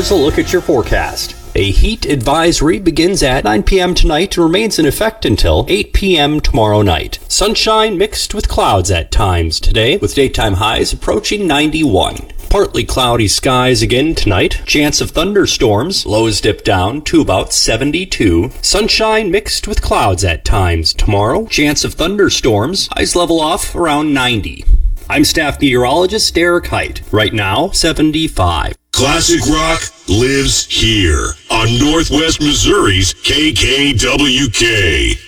Here's a look at your forecast. A heat advisory begins at 9 p.m. tonight and remains in effect until 8 p.m. tomorrow night. Sunshine mixed with clouds at times today, with daytime highs approaching 91. Partly cloudy skies again tonight. Chance of thunderstorms. Lows dip down to about 72. Sunshine mixed with clouds at times tomorrow. Chance of thunderstorms. Highs level off around 90. I'm staff meteorologist Derek Height. Right now, 75. Classic rock lives here on Northwest Missouri's KKWK.